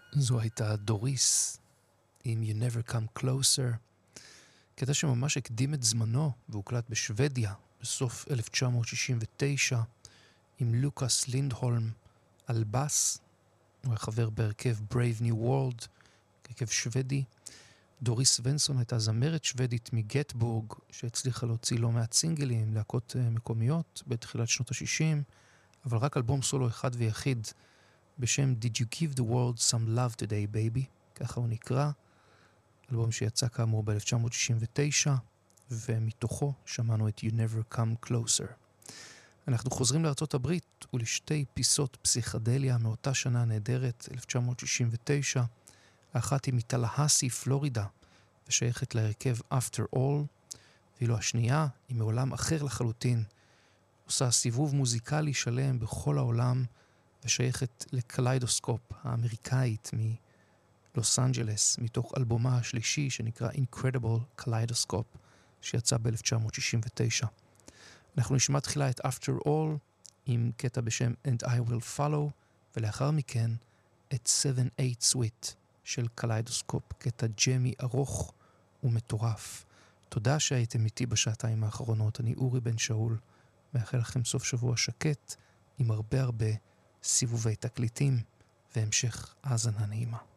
זו הייתה דוריס עם You Never Come Closer, קטע שממש הקדים את זמנו והוקלט בשוודיה בסוף 1969 עם לוקאס לינדהולם על בס. הוא היה חבר בהרכב Brave New World, הרכב שוודי. דוריס ונסון הייתה זמרת שוודית מגטבורג שהצליחה להוציא לא מעט סינגלים, להקות מקומיות בתחילת שנות ה-60, אבל רק אלבום סולו אחד ויחיד בשם Did You Give the World Some Love Today Baby, ככה הוא נקרא, אלבום שיצא כאמור ב-1969, ומתוכו שמענו את You Never Come Closer. אנחנו חוזרים לארצות הברית ולשתי פיסות פסיכדליה מאותה שנה נהדרת, 1969, האחת היא מטלהסי, פלורידה, ושייכת להרכב After All, ואילו השנייה היא מעולם אחר לחלוטין, עושה סיבוב מוזיקלי שלם בכל העולם, ושייכת לקליידוסקופ האמריקאית מלוס אנג'לס, מתוך אלבומה השלישי שנקרא Incredible Kaleidoscope, שיצא ב-1969. אנחנו נשמע תחילה את After All עם קטע בשם And I Will Follow, ולאחר מכן את 7/8 Suite של קליידוסקופ, קטע ג'מי ארוך ומטורף. תודה שהייתם איתי בשעתיים האחרונות. אני אורי בן שאול, מאחל לכם סוף שבוע שקט עם הרבה סיבובי תקליטים והמשך האזנה נעימה.